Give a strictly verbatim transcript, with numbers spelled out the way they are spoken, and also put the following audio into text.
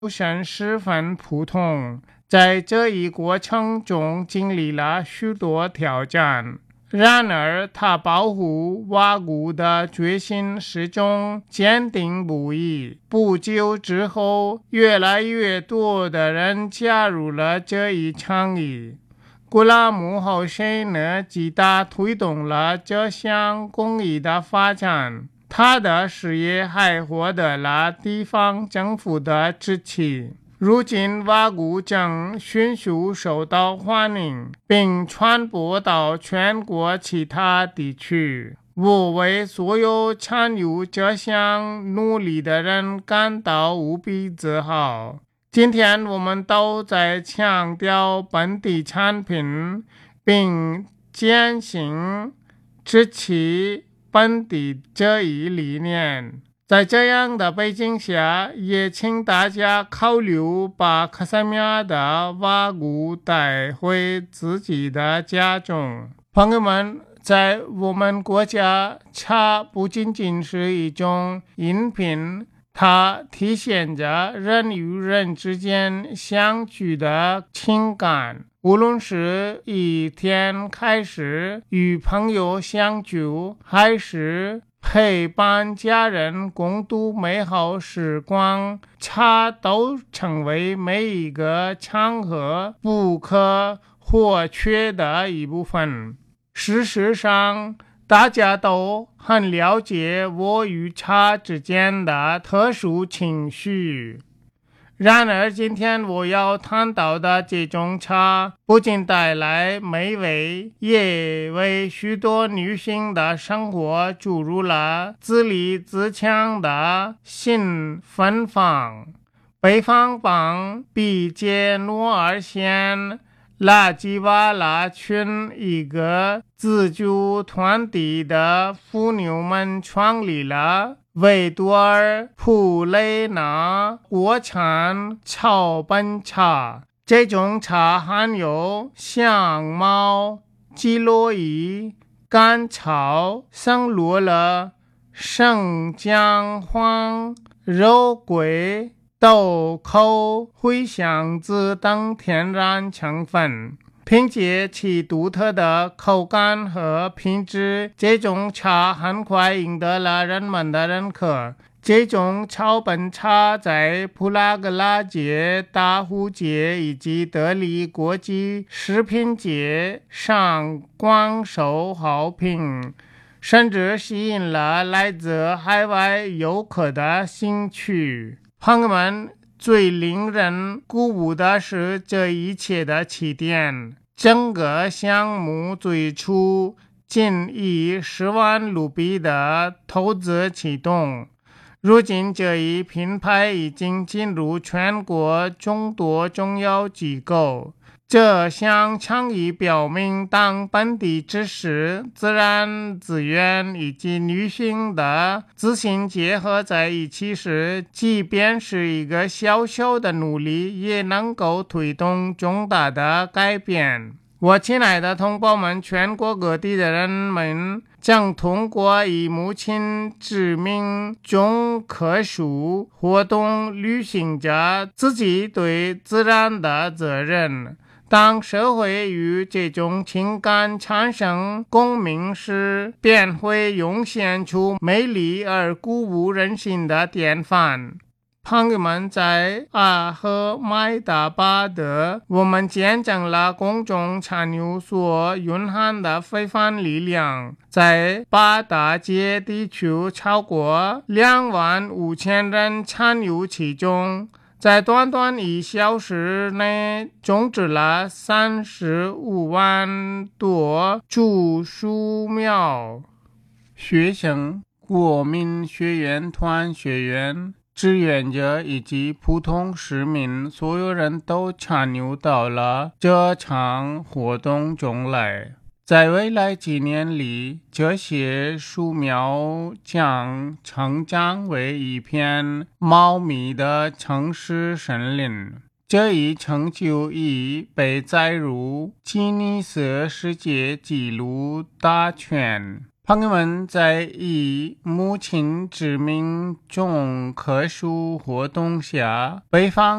生十分普通，在这一过程中经历了许多挑战。然而他保护瓦古的决心始终坚定不移。不久之后，越来越多的人加入了这一倡议。古拉姆后谁呢极大推动了这项公益的发展，他的事业还获得了地方政府的支持。如今瓦古正迅速受到欢迎，并传播到全国其他地区。我为所有参与这项努力的人感到无比自豪。今天我们都在强调本地产品，并践行支持本地这一理念。在这样的背景下，也请大家考虑把克什米尔的瓦古带回自己的家中。朋友们，在我们国家，茶不仅仅是一种饮品，它体现着人与人之间相聚的情感。无论是一天开始与朋友相聚，还是陪伴家人共度美好时光，茶都成为每一个场合不可或缺的一部分。事实上，大家都很了解我与茶之间的特殊情绪。然而今天我要谈到的这种茶不仅带来美味，也为许多女性的生活注入了自立自强的新芬芳。北方邦比杰诺尔县拉吉瓦拉群一个自救团体的妇女们创立了维多尔普雷纳国产草本茶。这种茶含有香茅、基洛伊、甘草、圣罗勒、生姜黄、肉桂、豆蔻、茴香籽等天然成分。凭借其独特的口感和品质，这种茶很快赢得了人们的认可。这种草本茶在普拉格拉节、大湖节以及德里国际食品节上广受好评，甚至吸引了来自海外游客的兴趣。朋友们，最令人鼓舞的是这一切的起点。整个项目最初仅以十万卢比的投资启动，如今这一品牌已经进入全国众多重要机构。这项倡议表明，当本地知识、自然资源以及女性的自信结合在一起时，即便是一个小小的努力，也能够推动重大的改变。我亲爱的同胞们，全国各地的人们将通过以母亲之名种棵树活动履行着自己对自然的责任。当社会与这种情感产生共鸣时，便会涌现出美丽而鼓舞人心的典范。朋友们，在阿赫迈达巴德，我们见证了公众参与所蕴含的非凡力量。在八大街地区，超过两万五千人参与其中，在短短一小时内种植了三十五万多株树苗。学生、国民学院团学员、志愿者以及普通市民，所有人都参与到了这场活动中来。在未来几年里，这些树苗将成长为一片茂密的城市森林。这一成就已被载入吉尼斯世界纪录大全。 朋友们，在以母亲之名种棵树活动下，北方